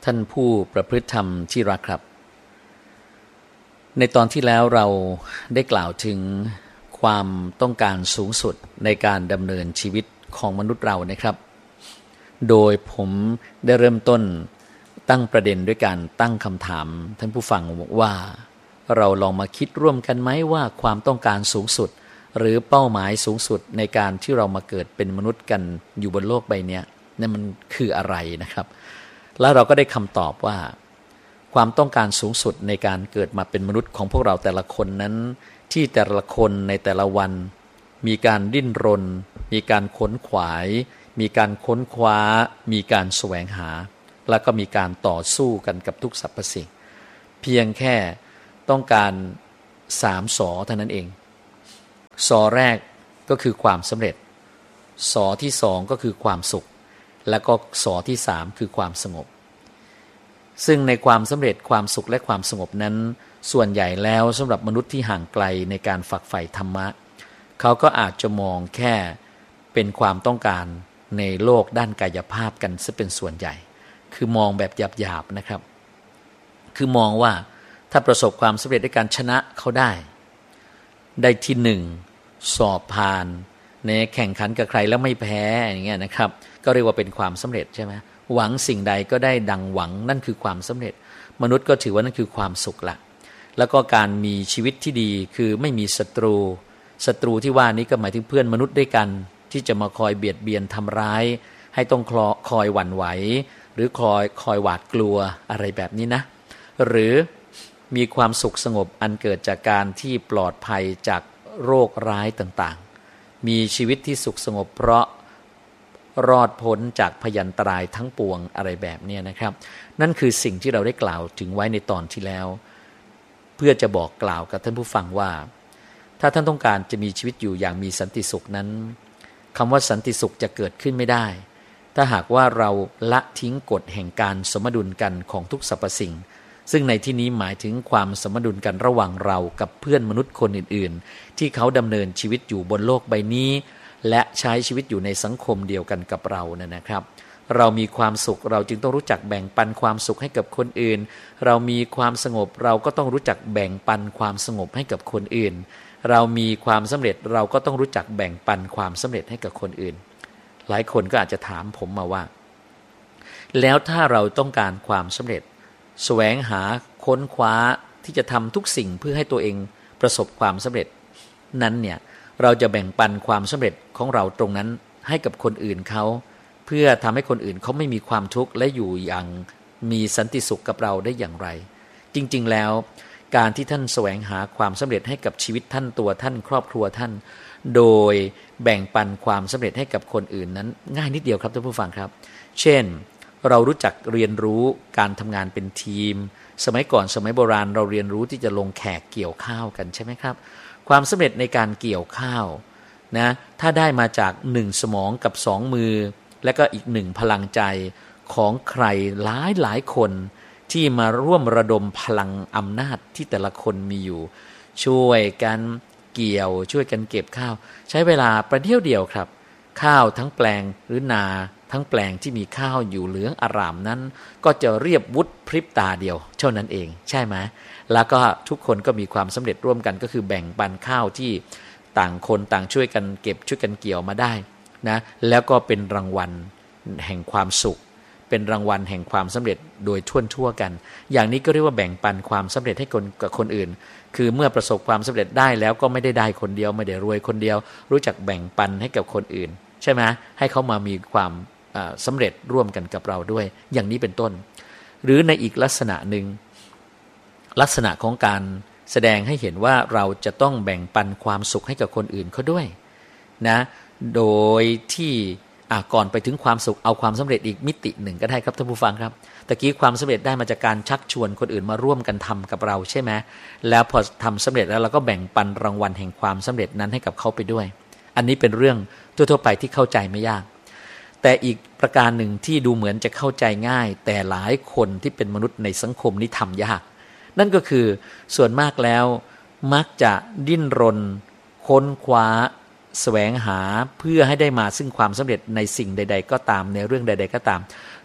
ท่านผู้ประพฤติธรรมที่รักครับในตอนที่แล้วเราได้กล่าวถึงความต้องการสูงสุดในการดำเนินชีวิตของมนุษย์เรานะครับโดยผมได้เริ่มต้นตั้งประเด็นด้วยการตั้งคำถามท่านผู้ฟังว่าเราลองมาคิดร่วมกันไหมว่าความต้องการสูงสุดหรือเป้าหมายสูงสุดในการที่เรามาเกิดเป็นมนุษย์กันอยู่บนโลกใบนี้นั่นมันคืออะไรนะครับแล้วเราก็ได้คำตอบว่าความต้องการสูงสุดในการเกิดมาเป็นมนุษย์ของพวกเราแต่ละคนนั้นที่แต่ละคนในแต่ละวันมีการดิ้นรนมีการค้นขวายมีการค้นคว้ามีการแสวงหาแล้วก็มีการต่อสู้กันกับทุกสรรพสิ่งเพียงแค่ต้องการ3 สอเท่านั้นเองสอแรกก็คือความสำเร็จสอที่2ก็คือความสุขแล้วก็สอที่3คือความสงบซึ่งในความสำเร็จความสุขและความสงบนั้นส่วนใหญ่แล้วสำหรับมนุษย์ที่ห่างไกลในการฝักใฝ่ธรรมะเขาก็อาจจะมองแค่เป็นความต้องการในโลกด้านกายภาพกันซะเป็นส่วนใหญ่คือมองแบบหยาบๆนะครับคือมองว่าถ้าประสบความสำเร็จในการชนะเขาได้ที่1สอบผ่านในแข่งขันกับใครแล้วไม่แพ้อย่างเงี้ยนะครับก็เรียกว่าเป็นความสำเร็จใช่ไหมหวังสิ่งใดก็ได้ดังหวังนั่นคือความสำเร็จมนุษย์ก็ถือว่านั่นคือความสุขละแล้วก็การมีชีวิตที่ดีคือไม่มีศัตรูที่ว่านี้ก็หมายถึงเพื่อนมนุษย์ด้วยกันที่จะมาคอยเบียดเบียนทำร้ายให้ต้องคอยหวั่นไหวหรือคอยหวาดกลัวอะไรแบบนี้นะหรือมีความสุขสงบอันเกิดจากการที่ปลอดภัยจากโรคร้ายต่างๆมีชีวิตที่สุขสงบเพราะรอดพ้นจากพยันตรายทั้งปวงอะไรแบบนี้นะครับนั่นคือสิ่งที่เราได้กล่าวถึงไว้ในตอนที่แล้วเพื่อจะบอกกล่าวกับท่านผู้ฟังว่าถ้าท่านต้องการจะมีชีวิตอยู่อย่างมีสันติสุขนั้นคำว่าสันติสุขจะเกิดขึ้นไม่ได้ถ้าหากว่าเราละทิ้งกฎแห่งการสมดุลกันของทุกสรรพสิ่งซึ่งในที่นี้หมายถึงความสมดุลกันระหว่างเรากับเพื่อนมนุษย์คนอื่นๆที่เขาดำเนินชีวิตอยู่บนโลกใบนี้และใช้ชีวิตอยู่ในสังคมเดียวกันกับเรานะครับเรามีความสุขเราจึงต้องรู้จักแบ่งปันความสุขให้กับคนอื่นเรามีความสงบเราก็ต้องรู้จักแบ่งปันความสงบให้กับคนอื่นเรามีความสำเร็จเราก็ต้องรู้จักแบ่งปันความสำเร็จให้กับคนอื่นหลายคนก็อาจจะถามผมมาว่าแล้วถ้าเราต้องการความสำเร็จแสวงหาค้นคว้าที่จะทำทุกสิ่งเพื่อให้ตัวเองประสบความสำเร็จนั้นเนี่ยเราจะแบ่งปันความสำเร็จของเราตรงนั้นให้กับคนอื่นเขาเพื่อทำให้คนอื่นเขาไม่มีความทุกข์และอยู่อย่างมีสันติสุขกับเราได้อย่างไรจริงๆแล้วการที่ท่านแสวงหาความสำเร็จให้กับชีวิตท่านตัวท่านครอบครัวท่านโดยแบ่งปันความสำเร็จให้กับคนอื่นนั้นง่ายนิดเดียวครับท่านผู้ฟังครับเช่นเรารู้จักเรียนรู้การทำงานเป็นทีมสมัยก่อนสมัยโบราณเราเรียนรู้ที่จะลงแขกเกี่ยวข้าวกันใช่ไหมครับความสำเร็จในการเกี่ยวข้าวนะถ้าได้มาจาก1 สมองกับ2 มือและก็อีก1 พลังใจของใครหลายคนที่มาร่วมระดมพลังอำนาจที่แต่ละคนมีอยู่ช่วยกันเกี่ยวช่วยกันเก็บข้าวใช้เวลาประเดี๋ยวเดียวครับข้าวทั้งแปลงหรือนาทั้งแปลงที่มีข้าวอยู่เหลืองอร่ามนั้นก็จะเรียบวุฒพริบตาเดียวเท่านั้นเองใช่ไหมแล้วก็ทุกคนก็มีความสำเร็จร่วมกันก็คือแบ่งปันข้าวที่ต่างคนต่างช่วยกันเก็บช่วยกันเกี่ยวมาได้นะแล้วก็เป็นรางวัลแห่งความสุขเป็นรางวัลแห่งความสำเร็จโดยทั่วกันอย่างนี้ก็เรียกว่าแบ่งปันความสำเร็จให้กับคนอื่นคือเมื่อประสบความสำเร็จได้แล้วก็ไม่ได้คนเดียวไม่ได้รวยคนเดียวรู้จักแบ่งปันให้กับคนอื่นใช่ไหมให้เขามามีความสำเร็จร่วมกันกับเราด้วยอย่างนี้เป็นต้นหรือในอีกลักษณะหนึ่งลักษณะของการแสดงให้เห็นว่าเราจะต้องแบ่งปันความสุขให้กับคนอื่นเขาด้วยนะโดยที่ก่อนไปถึงความสุขเอาความสำเร็จอีกมิติหนึ่งก็ได้ครับท่านผู้ฟังครับตะกี้ความสำเร็จได้มาจากการชักชวนคนอื่นมาร่วมกันทำกับเราใช่ไหมแล้วพอทำสำเร็จแล้วเราก็แบ่งปันรางวัลแห่งความสำเร็จนั้นให้กับเขาไปด้วยอันนี้เป็นเรื่องทั่วๆไปที่เข้าใจไม่ยากแต่อีกประการหนึ่งที่ดูเหมือนจะเข้าใจง่ายแต่หลายคนที่เป็นมนุษย์ในสังคมนี้ทำยากนั่นก็คือส่วนมากแล้วมักจะดิ้นรนค้นคว้าแสวงหาเพื่อให้ได้มาซึ่งความสำเร็จในสิ่งใดๆก็ตามในเรื่องใดๆก็ตาม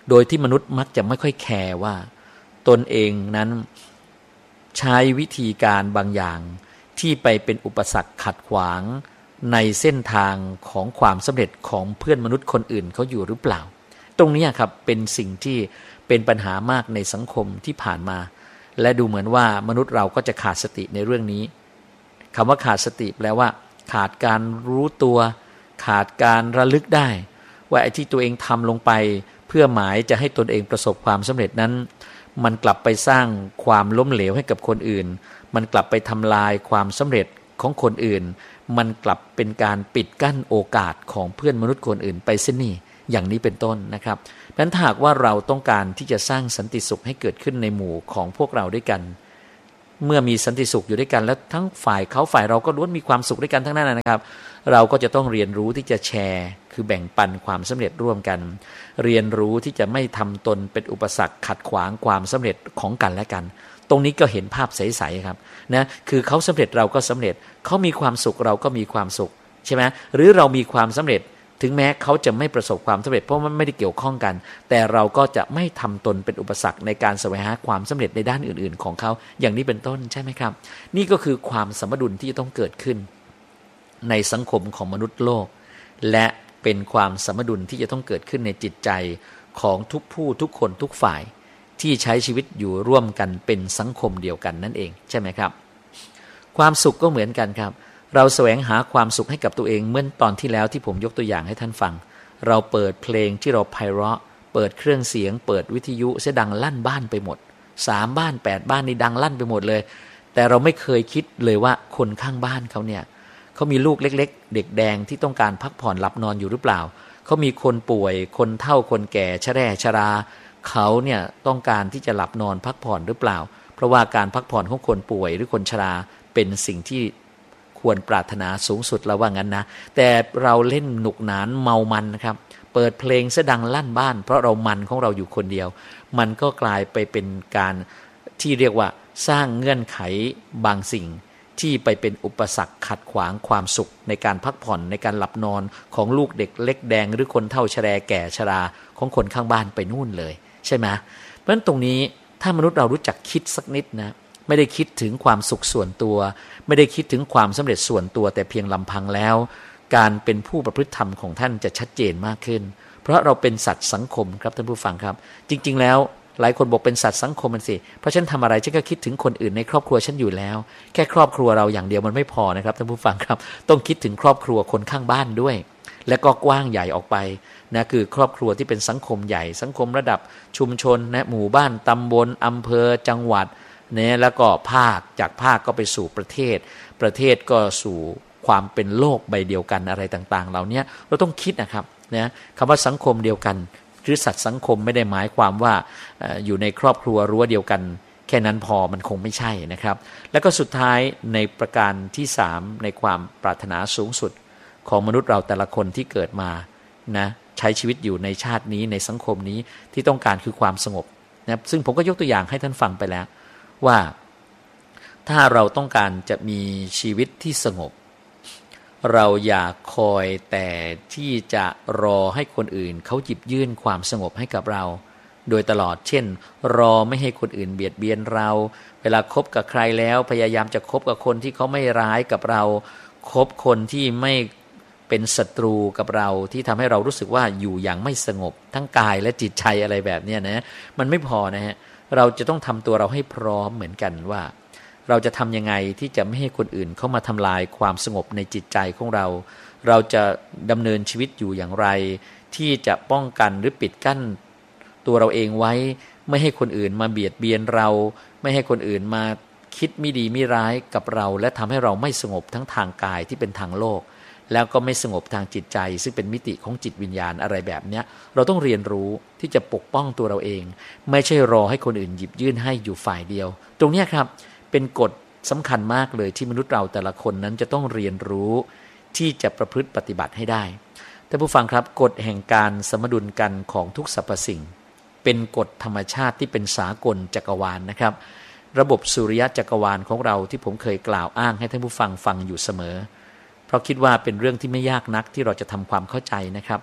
โดยที่มนุษย์มักจะไม่ค่อยแคร์ว่าตนเองนั้นใช้วิธีการบางอย่างที่ไปเป็นอุปสรรคขัดขวางในเส้นทางของความสำเร็จของเพื่อนมนุษย์คนอื่นเขาอยู่หรือเปล่าตรงนี้ครับเป็นสิ่งที่เป็นปัญหามากในสังคมที่ผ่านมาและดูเหมือนว่ามนุษย์เราก็จะขาดสติในเรื่องนี้คำว่าขาดสติแปลว่าขาดการรู้ตัวขาดการระลึกได้ว่าไอ้ที่ตัวเองทำลงไปเพื่อหมายจะให้ตนเองประสบความสำเร็จนั้นมันกลับไปสร้างความล้มเหลวให้กับคนอื่นมันกลับไปทำลายความสำเร็จของคนอื่นมันกลับเป็นการปิดกั้นโอกาสของเพื่อนมนุษย์คนอื่นไปเสียนี่อย่างนี้เป็นต้นนะครับเพราะฉะนั้นถ้าหากว่าเราต้องการที่จะสร้างสันติสุขให้เกิดขึ้นในหมู่ของพวกเราด้วยกันเมื่อมีสันติสุขอยู่ด้วยกันแล้วทั้งฝ่ายเขาฝ่ายเราก็ล้วนมีความสุขด้วยกันทั้งนั้นนะครับเราก็จะต้องเรียนรู้ที่จะแชร์คือแบ่งปันความสำเร็จร่วมกันเรียนรู้ที่จะไม่ทำตนเป็นอุปสรรคขัดขวางความสำเร็จของกันและกันตรงนี้ก็เห็นภาพใสๆครับนะคือเขาสำเร็จเราก็สำเร็จเขามีความสุขเราก็มีความสุขใช่ไหมหรือเรามีความสำเร็จถึงแม้เขาจะไม่ประสบความสำเร็จเพราะมันไม่ได้เกี่ยวข้องกันแต่เราก็จะไม่ทำตนเป็นอุปสรรคในการแสวงหาความสำเร็จในด้านอื่นๆของเขาอย่างนี้เป็นต้นใช่ไหมครับนี่ก็คือความสมดุลที่ต้องเกิดขึ้นในสังคมของมนุษย์โลกและเป็นความสมดุลที่จะต้องเกิดขึ้นในจิตใจของทุกผู้ทุกคนทุกฝ่ายที่ใช้ชีวิตอยู่ร่วมกันเป็นสังคมเดียวกันนั่นเองใช่ไหมครับความสุขก็เหมือนกันครับเราแสวงหาความสุขให้กับตัวเองเมื่อตอนที่แล้วที่ผมยกตัวอย่างให้ท่านฟังเราเปิดเพลงที่เราไพเราะเปิดเครื่องเสียงเปิดวิทยุเสียดังลั่นบ้านไปหมด3บ้าน8บ้านนี่ดังลั่นไปหมดเลยแต่เราไม่เคยคิดเลยว่าคนข้างบ้านเขาเนี่ยเขามีลูกเล็กๆเด็กแดงที่ต้องการพักผ่อนหลับนอนอยู่หรือเปล่าเขามีคนป่วยคนเฒ่าคนแก่ชราเขาเนี่ยต้องการที่จะหลับนอนพักผ่อนหรือเปล่าเพราะว่าการพักผ่อนของคนป่วยหรือคนชราเป็นสิ่งที่ควรปรารถนาสูงสุดแล้วว่างั้นนะแต่เราเล่นหนุกหนานเมามันนะครับเปิดเพลงเสียงดังลั่นบ้านเพราะเรามันของเราอยู่คนเดียวมันก็กลายไปเป็นการที่เรียกว่าสร้างเงื่อนไขบางสิ่งที่ไปเป็นอุปสรรคขัดขวางความสุขในการพักผ่อนในการหลับนอนของลูกเด็กเล็กแดงหรือคนเฒ่าชราแก่ชราของคนข้างบ้านไปนู่นเลยใช่ไหมเพราะฉะนั้นตรงนี้ถ้ามนุษย์เรารู้จักคิดสักนิดนะไม่ได้คิดถึงความสุขส่วนตัวไม่ได้คิดถึงความสำเร็จส่วนตัวแต่เพียงลำพังแล้วการเป็นผู้ประพฤติธรรมของท่านจะชัดเจนมากขึ้นเพราะเราเป็นสัตว์สังคมครับท่านผู้ฟังครับจริงๆแล้วหลายคนบอกเป็นสัตว์สังคมมันสิเพราะฉันทำอะไรฉันก็คิดถึงคนอื่นในครอบครัวฉันอยู่แล้วแค่ครอบครัวเราอย่างเดียวมันไม่พอนะครับท่านผู้ฟังครับต้องคิดถึงครอบครัวคนข้างบ้านด้วยและก็กว้างใหญ่ออกไปนะคือครอบครัวที่เป็นสังคมใหญ่สังคมระดับชุมชนนะหมู่บ้านตำบลอำเภอจังหวัดเนี่ยแล้วก็ภาคจากภาคก็ไปสู่ประเทศประเทศก็สู่ความเป็นโลกใบเดียวกันอะไรต่างๆเหล่านี้เราต้องคิดนะครับนะคำว่าสังคมเดียวกันหรือสัตว์สังคมไม่ได้หมายความว่าอยู่ในครอบครัวรั้วเดียวกันแค่นั้นพอมันคงไม่ใช่นะครับแล้วก็สุดท้ายในประการที่3ในความปรารถนาสูงสุดของมนุษย์เราแต่ละคนที่เกิดมานะใช้ชีวิตอยู่ในชาตินี้ในสังคมนี้ที่ต้องการคือความสงบนะซึ่งผมก็ยกตัวอย่างให้ท่านฟังไปแล้วว่าถ้าเราต้องการจะมีชีวิตที่สงบเราอย่าคอยแต่ที่จะรอให้คนอื่นเขาหยิบยื่นความสงบให้กับเราโดยตลอดเช่นรอไม่ให้คนอื่นเบียดเบียนเราเวลาคบกับใครแล้วพยายามจะคบกับคนที่เขาไม่ร้ายกับเราคบคนที่ไม่เป็นศัตรูกับเราที่ทำให้เรารู้สึกว่าอยู่อย่างไม่สงบทั้งกายและจิตใจอะไรแบบนี้นะมันไม่พอนะฮะเราจะต้องทำตัวเราให้พร้อมเหมือนกันว่าเราจะทำยังไงที่จะไม่ให้คนอื่นเข้ามาทำลายความสงบในจิตใจของเราเราจะดำเนินชีวิตอยู่อย่างไรที่จะป้องกันหรือปิดกั้นตัวเราเองไว้ไม่ให้คนอื่นมาเบียดเบียนเราไม่ให้คนอื่นมาคิดไม่ดีไม่ร้ายกับเราและทำให้เราไม่สงบทั้งทางกายที่เป็นทางโลกแล้วก็ไม่สงบทางจิตใจซึ่งเป็นมิติของจิตวิญญาณอะไรแบบนี้เราต้องเรียนรู้ที่จะปกป้องตัวเราเองไม่ใช่รอให้คนอื่นหยิบยื่นให้อยู่ฝ่ายเดียวตรงนี้ครับเป็นกฎสำคัญมากเลยที่มนุษย์เราแต่ละคนนั้นจะต้องเรียนรู้ที่จะประพฤติปฏิบัติให้ได้ท่านผู้ฟังครับกฎแห่งการสมดุลกันของทุกสรรพสิ่งเป็นกฎธรรมชาติที่เป็นสากลจักรวาลนะครับระบบสุริยะจักรวาลของเราที่ผมเคยกล่าวอ้างให้ท่านผู้ฟังฟังอยู่เสมอเพราะคิดว่าเป็นเรื่องที่ไม่ยากนักที่เราจะทำความเข้าใจนะครับ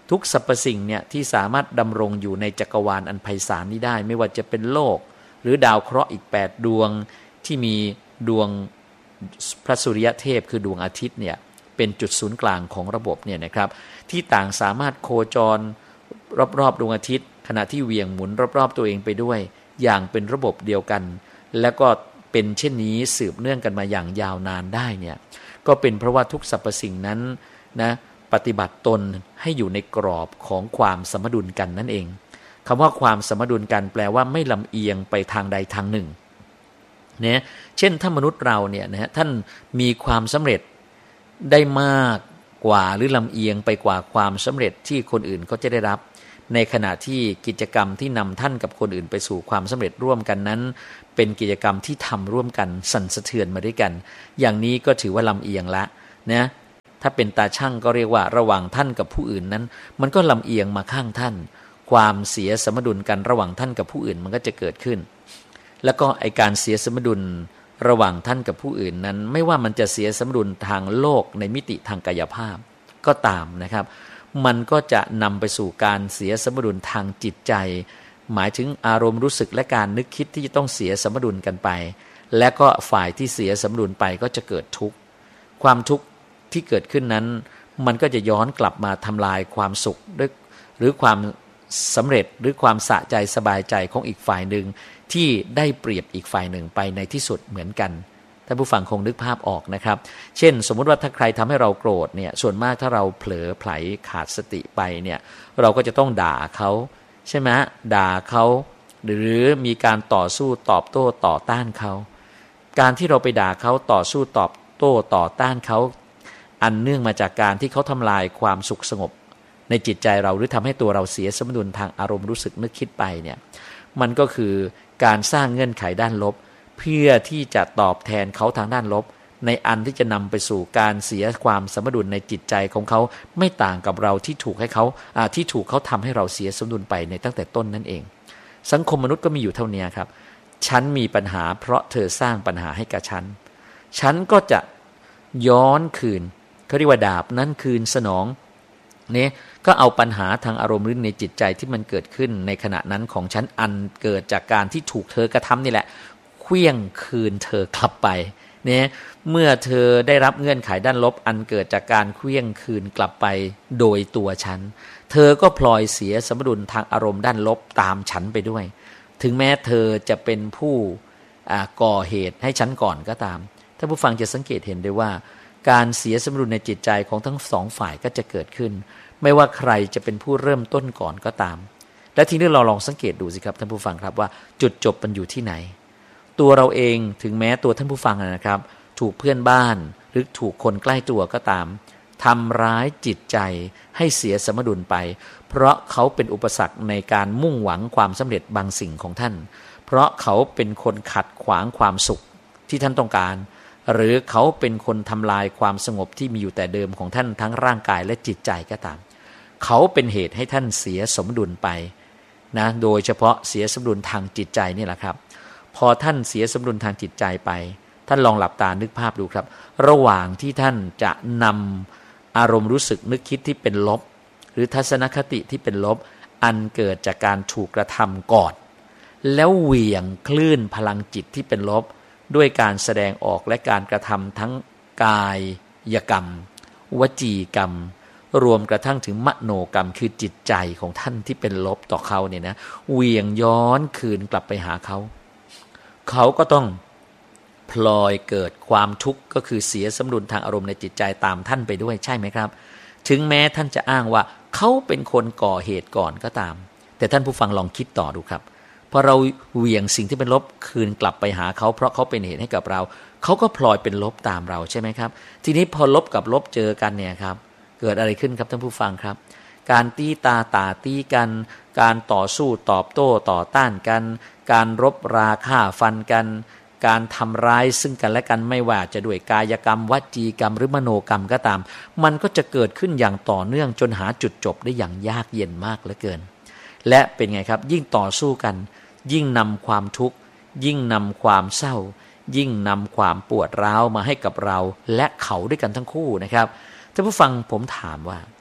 ทุกสรรพสิ่งเนี่ยที่สามารถดำรงอยู่ในจักรวาลอันไพศาลนี้ได้ไม่ว่าจะเป็นโลกหรือดาวเคราะห์อีก8ดวงที่มีดวงพระสุริยเทพคือดวงอาทิตย์เนี่ยเป็นจุดศูนย์กลางของระบบเนี่ยนะครับที่ต่างสามารถโคจรรอบๆดวงอาทิตย์ขณะที่เหวี่ยงหมุนรอบๆตัวเองไปด้วยอย่างเป็นระบบเดียวกันแล้วก็เป็นเช่นนี้สืบเนื่องกันมาอย่างยาวนานได้เนี่ยก็เป็นเพราะว่าทุกสรรพสิ่งนั้นนะปฏิบัติตนให้อยู่ในกรอบของความสมดุลกันนั่นเองคำว่าความสมดุลกันแปลว่าไม่ลำเอียงไปทางใดทางหนึ่งเนี่ยเช่นถ้ามนุษย์เราเนี่ยนะฮะท่านมีความสำเร็จได้มากกว่าหรือลำเอียงไปกว่าความสำเร็จที่คนอื่นเขาจะได้รับในขณะที่กิจกรรมที่นำท่านกับคนอื่นไปสู่ความสำเร็จร่วมกันนั้นเป็นกิจกรรมที่ทำร่วมกันสั่นสะเทือนมาด้วยกันอย่างนี้ก็ถือว่าลำเอียงละนะถ้าเป็นตาช่างก็เรียกว่าระหว่างท่านกับผู้อื่นนั้นมันก็ลำเอียงมาข้างท่านความเสียสมดุลกันระหว่างท่านกับผู้อื่นมันก็จะเกิดขึ้นแล้วก็ไอการเสียสมดุลระหว่างท่านกับผู้อื่นนั้นไม่ว่ามันจะเสียสมดุลทางโลกในมิติทางกายภาพก็ตามนะครับมันก็จะนำไปสู่การเสียสมดุลทางจิตใจหมายถึงอารมณ์รู้สึกและการนึกคิดที่จะต้องเสียสมดุลกันไปและก็ฝ่ายที่เสียสมดุลไปก็จะเกิดทุกข์ความทุกข์ที่เกิดขึ้นนั้นมันก็จะย้อนกลับมาทำลายความสุขหรือความสำเร็จหรือความสะใจสบายใจของอีกฝ่ายหนึ่งที่ได้เปรียบอีกฝ่ายหนึ่งไปในที่สุดเหมือนกันท่านผู้ฟังคงนึกภาพออกนะครับเช่นสมมุติว่าถ้าใครทำให้เราโกรธเนี่ยส่วนมากถ้าเราเผลอไผลขาดสติไปเนี่ยเราก็จะต้องด่าเขาใช่ไหมด่าเขาหรือมีการต่อสู้ตอบโต้ต่อต้านเขาการที่เราไปด่าเขาต่อสู้ตอบโต้ต่อต้านเขาอันเนื่องมาจากการที่เขาทำลายความสุขสงบในจิตใจเราหรือทำให้ตัวเราเสียสมดุลทางอารมณ์รู้สึกนึกคิดไปเนี่ยมันก็คือการสร้างเงื่อนไขด้านลบเพื่อที่จะตอบแทนเขาทางด้านลบในอันที่จะนำไปสู่การเสียความสมดุลในจิตใจของเขาไม่ต่างกับเราที่ถูกเขาทำให้เราเสียสมดุลไปในตั้งแต่ต้นนั่นเองสังคมมนุษย์ก็มีอยู่เท่านี้ครับฉันมีปัญหาเพราะเธอสร้างปัญหาให้กับฉันก็จะย้อนคืนเขาเรียกว่าดาบนั้นคืนสนองเนี่ยก็เอาปัญหาทางอารมณ์หรือในจิตใจที่มันเกิดขึ้นในขณะนั้นของฉันอันเกิดจากการที่ถูกเธอกระทำนี่แหละเคลื่องคืนเธอกลับไปเนี่ยเมื่อเธอได้รับเงื่อนไขด้านลบอันเกิดจากการเคลื่องคืนกลับไปโดยตัวฉันเธอก็พลอยเสียสมดุลทางอารมณ์ด้านลบตามฉันไปด้วยถึงแม้เธอจะเป็นผู้ก่อเหตุให้ฉันก่อนก็ตามถ้าผู้ฟังจะสังเกตเห็นได้ว่าการเสียสมดุลในจิตใจของทั้งสองฝ่ายก็จะเกิดขึ้นไม่ว่าใครจะเป็นผู้เริ่มต้นก่อนก็ตามและทีนี้เราลองสังเกตดูสิครับท่านผู้ฟังครับว่าจุดจบมันอยู่ที่ไหนตัวเราเองถึงแม้ตัวท่านผู้ฟังนะครับถูกเพื่อนบ้านหรือถูกคนใกล้ตัวก็ตามทำร้ายจิตใจให้เสียสมดุลไปเพราะเขาเป็นอุปสรรคในการมุ่งหวังความสำเร็จบางสิ่งของท่านเพราะเขาเป็นคนขัดขวางความสุขที่ท่านต้องการหรือเขาเป็นคนทำลายความสงบที่มีอยู่แต่เดิมของท่านทั้งร่างกายและจิตใจก็ตามเขาเป็นเหตุให้ท่านเสียสมดุลไปนะโดยเฉพาะเสียสมดุลทางจิตใจนี่แหละครับพอท่านเสียสมดุลทางจิตใจไปท่านลองหลับตานึกภาพดูครับระหว่างที่ท่านจะนำอารมณ์รู้สึกนึกคิดที่เป็นลบหรือทัศนคติที่เป็นลบอันเกิดจากการถูกกระทำก่อนแล้วเหวี่ยงคลื่นพลังจิตที่เป็นลบด้วยการแสดงออกและการกระทำทั้งกายกรรมวจีกรรมรวมกระทั่งถึงมโนกรรมคือจิตใจของท่านที่เป็นลบต่อเขาเนี่ยนะเหวี่ยงย้อนคืนกลับไปหาเขาก็ต้องพลอยเกิดความทุกข์ก็คือเสียสมดุลทางอารมณ์ในจิตใจตามท่านไปด้วยใช่ไหมครับถึงแม้ท่านจะอ้างว่าเขาเป็นคนก่อเหตุก่อนก็ตามแต่ท่านผู้ฟังลองคิดต่อดูครับพอเราเหวี่ยงสิ่งที่เป็นลบคืนกลับไปหาเขาเพราะเขาเป็นเหตุให้กับเราเขาก็พลอยเป็นลบตามเราใช่ไหมครับทีนี้พอลบกับลบเจอกันเนี่ยครับเกิดอะไรขึ้นครับท่านผู้ฟังครับการตีตีกันการต่อสู้ตอบโต้ต่อต้านกันการรบราฆ่าฟันกันการทำร้ายซึ่งกันและกันไม่ว่าจะด้วยกายกรรมวจีกรรมหรือมโนกรรมก็ตามมันก็จะเกิดขึ้นอย่างต่อเนื่องจนหาจุดจบได้อย่างยากเย็นมากเหลือเกินและเป็นไงครับยิ่งต่อสู้กันยิ่งนำความทุกข์ยิ่งนำความเศร้ายิ่งนำความปวดร้าวมาให้กับเราและเขาด้วยกันทั้งคู่นะครับท่านผู้ฟังผมถามว่า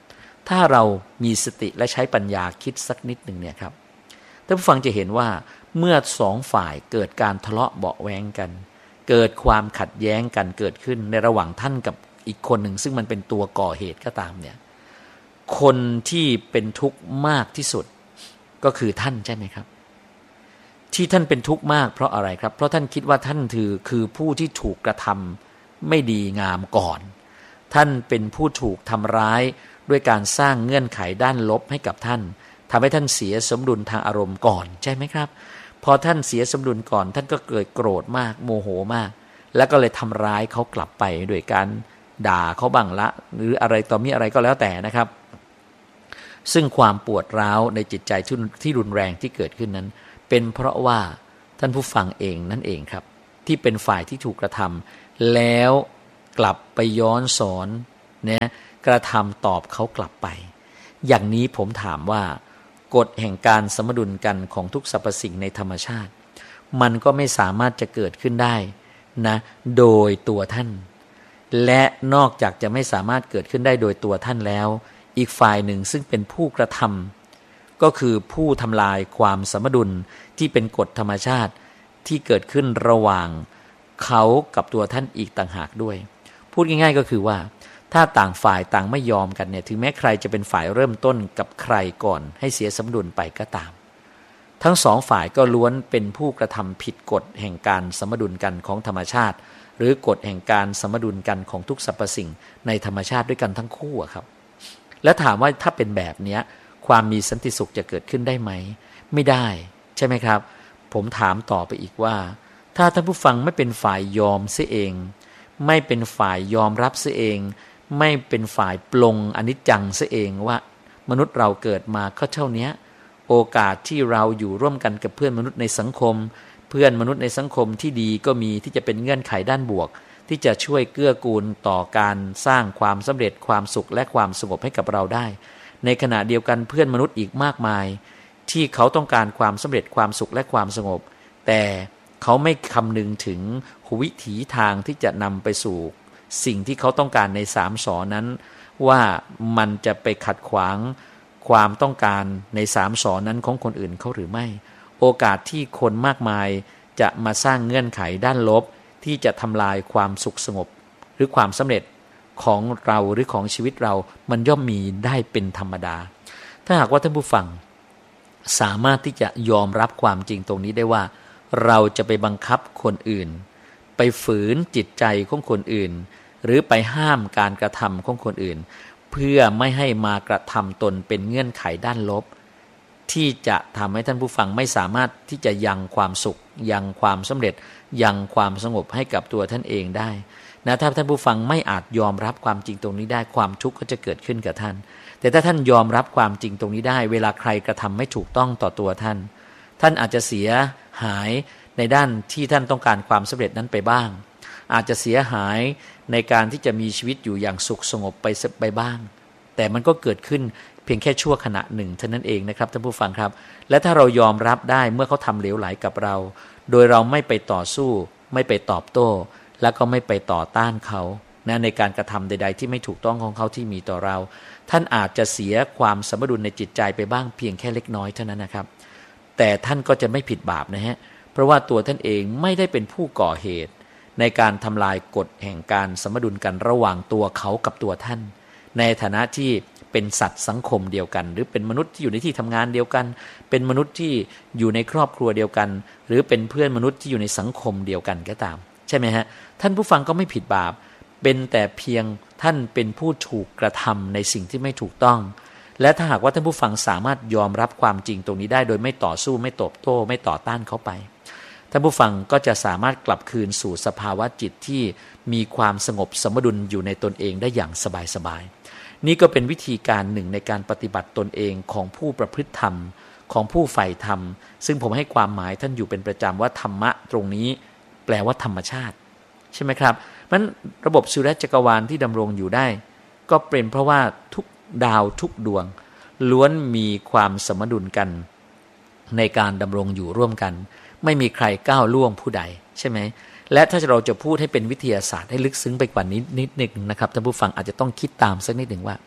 ถ้าเรามีสติและใช้ปัญญาคิดสักนิดหนึ่งเนี่ยครับท่านผู้ฟังจะเห็นว่าเมื่อสองฝ่ายเกิดการทะเลาะเบาะแว้งกันเกิดความขัดแย้งกันเกิดขึ้นในระหว่างท่านกับอีกคนหนึ่งซึ่งมันเป็นตัวก่อเหตุก็ตามเนี่ยคนที่เป็นทุกข์มากที่สุดก็คือท่านใช่ไหมครับที่ท่านเป็นทุกข์มากเพราะอะไรครับเพราะท่านคิดว่าท่านคือผู้ที่ถูกกระทำไม่ดีงามก่อนท่านเป็นผู้ถูกทำร้ายด้วยการสร้างเงื่อนไขด้านลบให้กับท่านทำให้ท่านเสียสมดุลทางอารมณ์ก่อนใช่ไหมครับพอท่านเสียสมดุลก่อนท่านก็เกิดโกรธมากโมโหมากแล้วก็เลยทำร้ายเขากลับไปโดยการด่าเขาบ้างละหรืออะไรต่อมีอะไรก็แล้วแต่นะครับซึ่งความปวดร้าวในจิตใจที่รุนแรงที่เกิดขึ้นนั้นเป็นเพราะว่าท่านผู้ฟังเองนั่นเองครับที่เป็นฝ่ายที่ถูกกระทำแล้วกลับไปย้อนสอนเนี่ยกระทำตอบเขากลับไปอย่างนี้ผมถามว่ากฎแห่งการสมดุลกันของทุกสรรพสิ่งในธรรมชาติมันก็ไม่สามารถจะเกิดขึ้นได้นะโดยตัวท่านและนอกจากจะไม่สามารถเกิดขึ้นได้โดยตัวท่านแล้วอีกฝ่ายหนึ่งซึ่งเป็นผู้กระทำก็คือผู้ทำลายความสมดุลที่เป็นกฎธรรมชาติที่เกิดขึ้นระหว่างเขากับตัวท่านอีกต่างหากด้วยพูดง่ายๆก็คือว่าถ้าต่างฝ่ายต่างไม่ยอมกันเนี่ยถึงแม้ใครจะเป็นฝ่ายเริ่มต้นกับใครก่อนให้เสียสมดุลไปก็ตามทั้งสองฝ่ายก็ล้วนเป็นผู้กระทำผิดกฎแห่งการสมดุลกันของธรรมชาติหรือกฎแห่งการสมดุลกันของทุกสรรพสิ่งในธรรมชาติด้วยกันทั้งคู่ครับแล้วถามว่าถ้าเป็นแบบนี้ความมีสันติสุขจะเกิดขึ้นได้ไหมไม่ได้ใช่ไหมครับผมถามต่อไปอีกว่าถ้าท่านผู้ฟังไม่เป็นฝ่ายยอมเสียเองไม่เป็นฝ่ายยอมรับเสียเองไม่เป็นฝ่ายปลงอนิจจังเสียเองว่ามนุษย์เราเกิดมาก็เท่านี้โอกาสที่เราอยู่ร่วมกันกับเพื่อนมนุษย์ในสังคมเพื่อนมนุษย์ในสังคมที่ดีก็มีที่จะเป็นเงื่อนไขด้านบวกที่จะช่วยเกื้อกูลต่อการสร้างความสำเร็จความสุขและความสงบให้กับเราได้ในขณะเดียวกันเพื่อนมนุษย์อีกมากมายที่เขาต้องการความสำเร็จความสุขและความสงบแต่เขาไม่คำนึงถึงวิถีทางที่จะนำไปสู่สิ่งที่เขาต้องการในสามสอนั้นว่ามันจะไปขัดขวางความต้องการในสามสอนั้นของคนอื่นเขาหรือไม่โอกาสที่คนมากมายจะมาสร้างเงื่อนไขด้านลบที่จะทำลายความสุขสงบหรือความสำเร็จของเราหรือของชีวิตเรามันย่อมมีได้เป็นธรรมดาถ้าหากว่าท่านผู้ฟังสามารถที่จะยอมรับความจริงตรงนี้ได้ว่าเราจะไปบังคับคนอื่นไปฝืนจิตใจของคนอื่นหรือไปห้ามการกระทำของคนอื่นเพื่อไม่ให้มากระทำตนเป็นเงื่อนไขด้านลบที่จะทำให้ท่านผู้ฟังไม่สามารถที่จะยังความสุขยังความสำเร็จยังความสงบให้กับตัวท่านเองได้นะถ้าท่านผู้ฟังไม่อาจยอมรับความจริงตรงนี้ได้ความทุกข์ก็จะเกิดขึ้นกับท่านแต่ถ้าท่านยอมรับความจริงตรงนี้ได้เวลาใครกระทำไม่ถูกต้องต่อตัวท่านท่านอาจจะเสียหายในด้านที่ท่านต้องการความสำเร็จนั้นไปบ้างอาจจะเสียหายในการที่จะมีชีวิตอยู่อย่างสุขสงบไปบ้างแต่มันก็เกิดขึ้นเพียงแค่ชั่วขณะหนึ่งเท่านั้นเองนะครับท่านผู้ฟังครับและถ้าเรายอมรับได้เมื่อเขาทำเหลวไหลกับเราโดยเราไม่ไปต่อสู้ไม่ไปตอบโต้แล้วก็ไม่ไปต่อต้านเขานะในการกระทำใดๆที่ไม่ถูกต้องของเขาที่มีต่อเราท่านอาจจะเสียความสมดุลในจิตใจไปบ้างเพียงแค่เล็กน้อยเท่านั้นนะครับแต่ท่านก็จะไม่ผิดบาปนะฮะเพราะว่าตัวท่านเองไม่ได้เป็นผู้ก่อเหตุในการทำลายกฎแห่งการสมดุลกันระหว่างตัวเขากับตัวท่านในฐานะที่เป็นสัตว์สังคมเดียวกันหรือเป็นมนุษย์ที่อยู่ในที่ทำงานเดียวกันเป็นมนุษย์ที่อยู่ในครอบครัวเดียวกันหรือเป็นเพื่อนมนุษย์ที่อยู่ในสังคมเดียวกันก็ตามใช่ไหมฮะท่านผู้ฟังก็ไม่ผิดบาปเป็นแต่เพียงท่านเป็นผู้ถูกกระทำในสิ่งที่ไม่ถูกต้องและถ้าหากว่าท่านผู้ฟังสามารถยอมรับความจริงตรงนี้ได้โดยไม่ต่อสู้ไม่ตอบโต้ไม่ต่อต้านเขาไปท่านผู้ฟังก็จะสามารถกลับคืนสู่สภาวะจิตที่มีความสงบสมดุลอยู่ในตนเองได้อย่างสบายๆนี่ก็เป็นวิธีการหนึ่งในการปฏิบัติตนเองของผู้ประพฤติธรรมของผู้ใฝ่ธรรมซึ่งผมให้ความหมายท่านอยู่เป็นประจำว่าธรรมะตรงนี้แปลว่าธรรมชาติใช่ไหมครับเพราะฉะนั้นระบบสุริยะจักรวาลที่ดำรงอยู่ได้ก็เป็นเพราะว่าทุกดาวทุกดวงล้วนมีความสมดุลกันในการดำรงอยู่ร่วมกันไม่มีใครก้าวล่วงผู้ใดใช่ไหมและถ้าเราจะพูดให้เป็นวิทยาศาสตร์ให้ลึกซึ้งไปกว่านี้นิดนึงนะครับท่านผู้ฟังอาจจะต้องคิดตามสักนิดหนึ่งว่า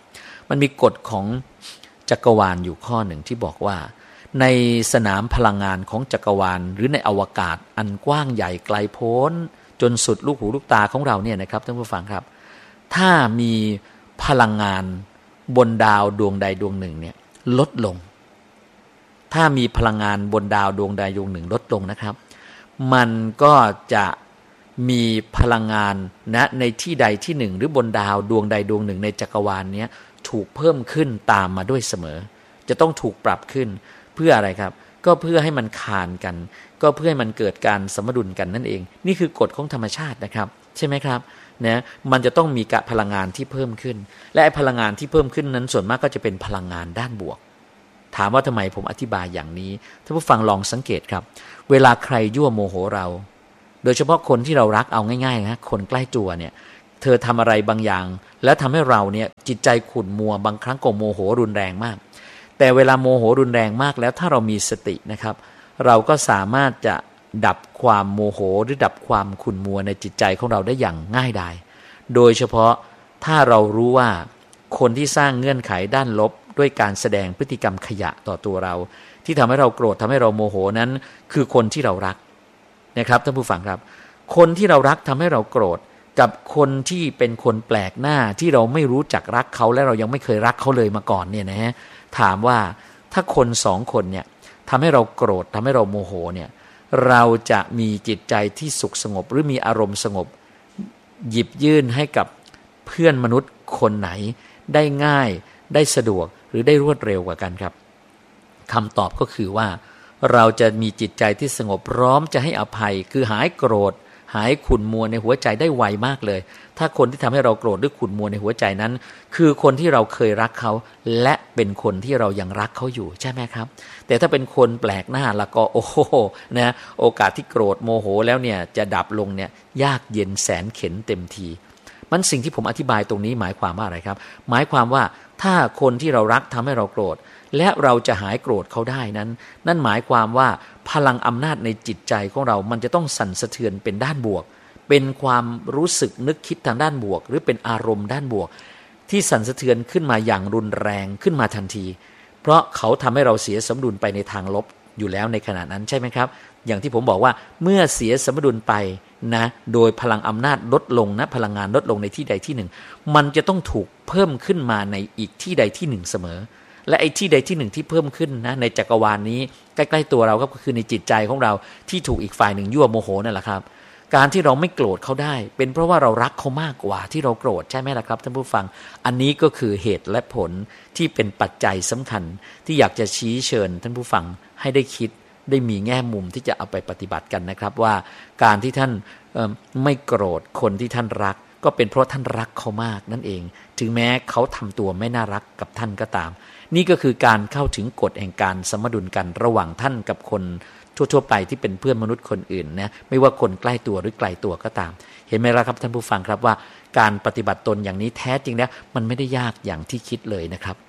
มันมีกฎของจักรวาลอยู่ข้อหนึ่งที่บอกว่าในสนามพลังงานของจักรวาลหรือในอวกาศอันกว้างใหญ่ไกลโพ้นจนสุดลูกหูลูกตาของเราเนี่ยนะครับท่านผู้ฟังครับถ้ามีพลังงานบนดาวดวงใดดวงหนึ่งเนี่ยลดลงถ้ามีพลังงานบนดาวดวงใดดวงหนึ่งลดลงนะครับมันก็จะมีพลังงานในที่ใดที่หนึ่งหรือบนดาวดวงใดดวงหนึ่งในจักรวาลนี้ถูกเพิ่มขึ้นตามมาด้วยเสมอจะต้องถูกปรับขึ้นเพื่ออะไรครับก็เพื่อให้มันคานกันก็เพื่อให้มันเกิดการสมดุลกันนั่นเองนี่คือกฎของธรรมชาตินะครับใช่ไหมครับนะมันจะต้องมีกะพลังงานที่เพิ่มขึ้นและพลังงานที่เพิ่มขึ้นนั้นส่วนมากก็จะเป็นพลังงานด้านบวกถามว่าทำไมผมอธิบายอย่างนี้ท่านผู้ฟังลองสังเกตครับเวลาใครยั่วโมโหเราโดยเฉพาะคนที่เรารักเอาง่ายๆนะคนใกล้ตัวเนี่ยเธอทำอะไรบางอย่างแล้วทำให้เราเนี่ยจิตใจขุ่นมัวบางครั้งก็โมโหรุนแรงมากแต่เวลาโมโหรุนแรงมากแล้วถ้าเรามีสตินะครับเราก็สามารถจะดับความโมโหหรือดับความขุ่นมัวในจิตใจของเราได้อย่างง่ายดายโดยเฉพาะถ้าเรารู้ว่าคนที่สร้างเงื่อนไขด้านลบด้วยการแสดงพฤติกรรมขยะต่อตัวเราที่ทำให้เราโกรธทำให้เราโมโหนั้นคือคนที่เรารักนะครับท่านผู้ฟังครับคนที่เรารักทำให้เราโกรธกับคนที่เป็นคนแปลกหน้าที่เราไม่รู้จักรักเขาและเรายังไม่เคยรักเขาเลยมาก่อนเนี่ยนะฮะถามว่าถ้าคนสองคนเนี่ยทำให้เราโกรธทำให้เราโมโหเนี่ยเราจะมีจิตใจที่สุขสงบหรือมีอารมณ์สงบหยิบยื่นให้กับเพื่อนมนุษย์คนไหนได้ง่ายได้สะดวกหรือได้รวดเร็วกว่ากันครับคำตอบก็คือว่าเราจะมีจิตใจที่สงบพร้อมจะให้อภัยคือหายโกรธหายขุ่นมัวในหัวใจได้ไวมากเลยถ้าคนที่ทำให้เราโกรธหรือขุ่นมัวในหัวใจนั้นคือคนที่เราเคยรักเขาและเป็นคนที่เรายังรักเขาอยู่ใช่ไหมครับแต่ถ้าเป็นคนแปลกหน้าแล้วก็โอ้โหนะโอกาสที่โกรธโมโหแล้วเนี่ยจะดับลงเนี่ยยากเย็นแสนเข็ญเต็มทีมันสิ่งที่ผมอธิบายตรงนี้หมายความว่าอะไรครับหมายความว่าถ้าคนที่เรารักทำให้เราโกรธและเราจะหายโกรธเขาได้นั้นนั่นหมายความว่าพลังอำนาจในจิตใจของเรามันจะต้องสั่นสะเทือนเป็นด้านบวกเป็นความรู้สึกนึกคิดทางด้านบวกหรือเป็นอารมณ์ด้านบวกที่สั่นสะเทือนขึ้นมาอย่างรุนแรงขึ้นมาทันทีเพราะเขาทำให้เราเสียสมดุลไปในทางลบอยู่แล้วในขณะนั้นใช่ไหมครับอย่างที่ผมบอกว่าเมื่อเสียสมดุลไปนะโดยพลังอำนาจลดลงนะพลังงานลดลงในที่ใดที่หนึ่งมันจะต้องถูกเพิ่มขึ้นมาในอีกที่ใดที่หนึ่งเสมอและไอ้ที่ใดที่หนึ่งที่เพิ่มขึ้นนะในจักรวาลนี้ใกล้ๆตัวเราก็คือในจิตใจของเราที่ถูกอีกฝ่ายหนึ่งยั่วโมโหนั่นแหละครับการที่เราไม่โกรธเขาได้เป็นเพราะว่าเรารักเขามากกว่าที่เราโกรธใช่ไหมล่ะครับท่านผู้ฟังอันนี้ก็คือเหตุและผลที่เป็นปัจจัยสำคัญที่อยากจะชี้เชิญท่านผู้ฟังให้ได้คิดได้มีแง่มุมที่จะเอาไปปฏิบัติกันนะครับว่าการที่ท่านไม่โกรธคนที่ท่านรักก็เป็นเพราะท่านรักเขามากนั่นเองถึงแม้เขาทำตัวไม่น่ารักกับท่านก็ตามนี่ก็คือการเข้าถึงกฎแห่งการสมดุลกันระหว่างท่านกับคนทั่วๆไปที่เป็นเพื่อนมนุษย์คนอื่นนะไม่ว่าคนใกล้ตัวหรือไกลตัวก็ตามเห็นไหมล่ะครับท่านผู้ฟังครับว่าการปฏิบัติตนอย่างนี้แท้จริงแล้วมันไม่ได้ยากอย่างที่คิดเลยนะครับ